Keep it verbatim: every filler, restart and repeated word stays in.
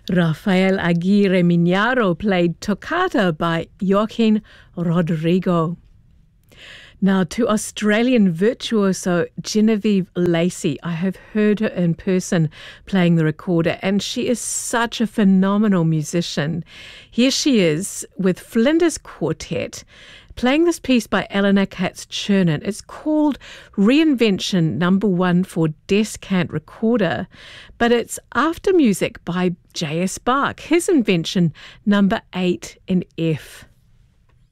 Rafael Aguirre Miñaro played Toccata by Joaquin Rodrigo. Now to Australian virtuoso Genevieve Lacey. I have heard her in person playing the recorder, and she is such a phenomenal musician. Here she is with Flinders Quartet, playing this piece by Eleanor Katz-Chernin. It's called Reinvention Number One for Descant Recorder, but it's after music by J S Bach, his invention number eight in F.